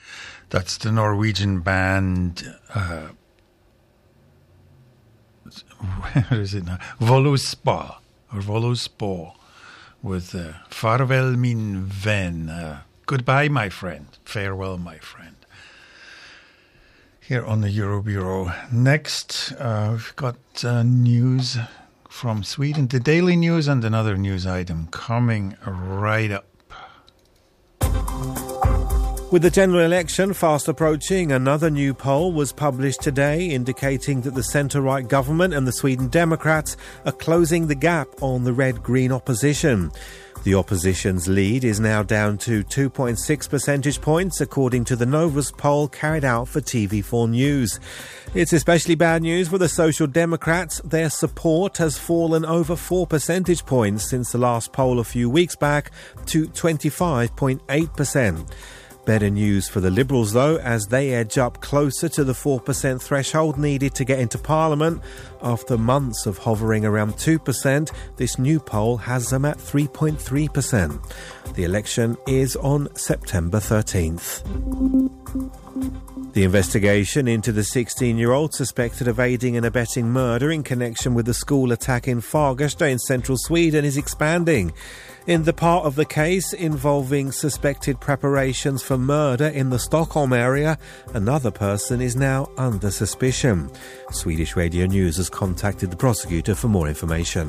That's the Norwegian band, where is it now? Voluspa, or Voluspo, with Farvel min vän, goodbye my friend, farewell my friend. Here on the Eurobureau. Next, we've got news from Sweden, the daily news, and another news item coming right up. With the general election fast approaching, another new poll was published today indicating that the centre-right government and the Sweden Democrats are closing the gap on the red-green opposition. The opposition's lead is now down to 2.6 percentage points, according to the Novus poll carried out for TV4 News. It's especially bad news for the Social Democrats. Their support has fallen over 4 percentage points since the last poll a few weeks back to 25.8%. Better news for the Liberals, though, as they edge up closer to the 4% threshold needed to get into Parliament. After months of hovering around 2%, this new poll has them at 3.3%. The election is on September 13th. The investigation into the 16-year-old suspected of aiding and abetting murder in connection with the school attack in Fagersta in central Sweden is expanding. In the part of the case involving suspected preparations for murder in the Stockholm area, another person is now under suspicion. Swedish Radio News has contacted the prosecutor for more information.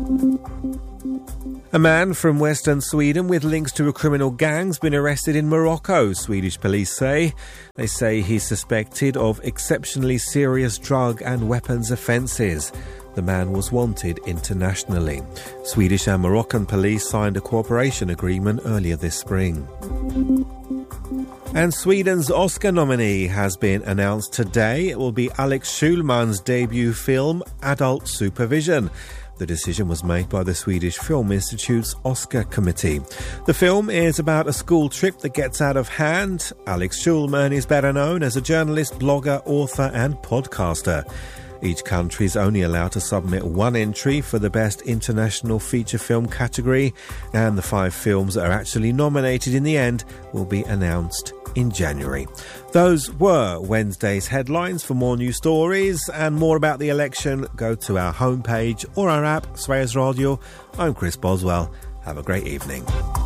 A man from western Sweden with links to a criminal gang's been arrested in Morocco, Swedish police say. They say he's suspected of exceptionally serious drug and weapons offences. The man was wanted internationally. Swedish and Moroccan police signed a cooperation agreement earlier this spring. And Sweden's Oscar nominee has been announced today. It will be Alex Schulman's debut film, Adult Supervision. The decision was made by the Swedish Film Institute's Oscar Committee. The film is about a school trip that gets out of hand. Alex Schulman is better known as a journalist, blogger, author and podcaster. Each country is only allowed to submit one entry for the Best International Feature Film category, and the 5 films that are actually nominated in the end will be announced in January. Those were Wednesday's headlines. For more news stories and more about the election, go to our homepage or our app, Sveriges Radio. I'm Chris Boswell. Have a great evening.